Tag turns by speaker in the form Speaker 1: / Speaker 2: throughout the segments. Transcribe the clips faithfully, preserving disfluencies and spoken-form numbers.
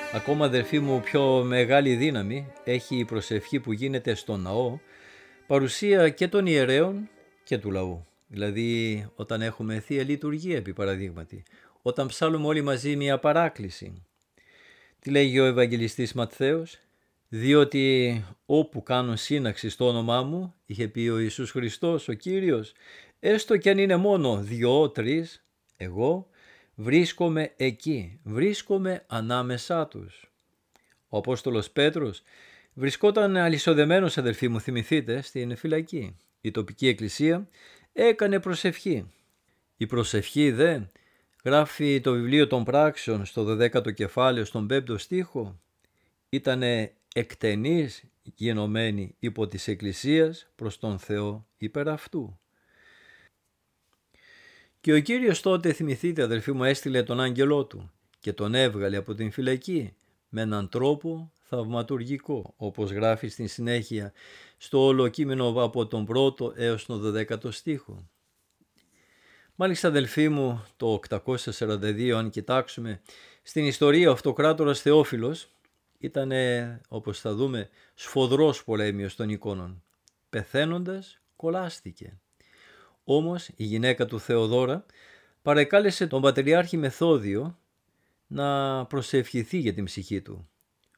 Speaker 1: Ακόμα, αδερφοί μου, πιο μεγάλη δύναμη έχει η προσευχή που γίνεται στο ναό, παρουσία και των ιερέων και του λαού. Δηλαδή όταν έχουμε Θεία Λειτουργία, επί παραδείγματι, όταν ψάλλουμε όλοι μαζί μια παράκληση. Τι λέγει ο Ευαγγελιστής Ματθαίος? Διότι όπου κάνουν σύναξη στο όνομά μου, είχε πει ο Ιησούς Χριστός, ο Κύριος, έστω κι αν είναι μόνο δυο-τρεις, εγώ βρίσκομαι εκεί, βρίσκομαι ανάμεσά τους. Ο Απόστολος Πέτρος βρισκόταν αλυσοδεμένος, αδελφοί μου, θυμηθείτε, στην φυλακή. Η τοπική εκκλησία έκανε προσευχή. Η προσευχή δε, γράφει το βιβλίο των πράξεων στο δωδέκατο κεφάλαιο, στον πέμπτο στίχο, ήτανε εκτενής γενομένη υπό της Εκκλησίας προς τον Θεό υπέρ αυτού. Και ο Κύριος τότε, θυμηθείτε, αδελφοί μου, έστειλε τον άγγελό του και τον έβγαλε από την φυλακή με έναν τρόπο θαυματουργικό, όπως γράφει στην συνέχεια στο όλο κείμενο από τον πρώτο έως τον δωδέκατο στίχο. Μάλιστα, αδελφοί μου, το οκτακόσια σαράντα δύο, αν κοιτάξουμε στην ιστορία, ο αυτοκράτορας Θεόφιλος ήταν, όπως θα δούμε, σφοδρός πολέμιος των εικόνων. Πεθαίνοντας κολλάστηκε. Όμως η γυναίκα του Θεοδόρα παρεκάλεσε τον Πατριάρχη Μεθόδιο να προσευχηθεί για την ψυχή του.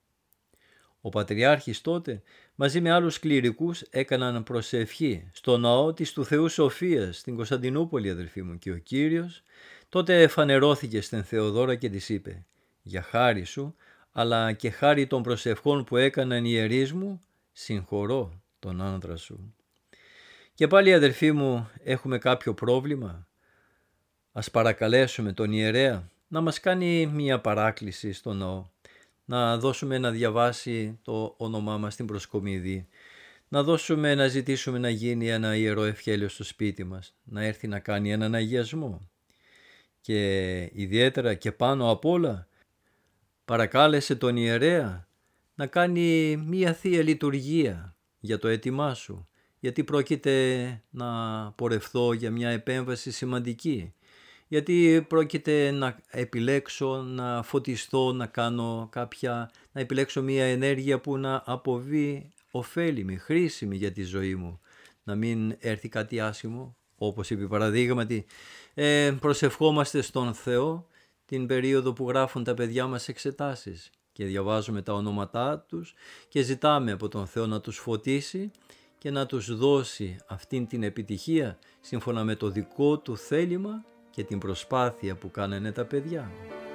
Speaker 1: Ο Πατριάρχης τότε μαζί με άλλους κληρικούς έκαναν προσευχή στο ναό της του Θεού Σοφίας στην Κωνσταντινούπολη, αδελφοί μου, και ο Κύριος τότε εφανερώθηκε στην Θεοδόρα και της είπε: «Για χάρη σου, αλλά και χάρη των προσευχών που έκαναν οι ιερείς μου, συγχωρώ τον άντρα σου». Και πάλι, αδελφοί μου, έχουμε κάποιο πρόβλημα? Ας παρακαλέσουμε τον ιερέα να μας κάνει μία παράκληση στο ναό, να δώσουμε να διαβάσει το όνομά μας στην προσκομιδή, να δώσουμε να ζητήσουμε να γίνει ένα ιερό ευχέλιο στο σπίτι μας, να έρθει να κάνει έναν αγιασμό. Και ιδιαίτερα και πάνω απ' όλα παρακάλεσε τον ιερέα να κάνει μία Θεία Λειτουργία για το αίτημά σου, γιατί πρόκειται να πορευθώ για μια επέμβαση σημαντική, γιατί πρόκειται να επιλέξω, να φωτιστώ, να κάνω κάποια, να επιλέξω μια ενέργεια που να αποβεί ωφέλιμη, χρήσιμη για τη ζωή μου, να μην έρθει κάτι άσχημο, όπως επί παραδείγματι ε, προσευχόμαστε στον Θεό την περίοδο που γράφουν τα παιδιά μας εξετάσεις και διαβάζουμε τα ονόματά τους και ζητάμε από τον Θεό να τους φωτίσει και να τους δώσει αυτήν την επιτυχία σύμφωνα με το δικό του θέλημα και την προσπάθεια που κάνανε τα παιδιά.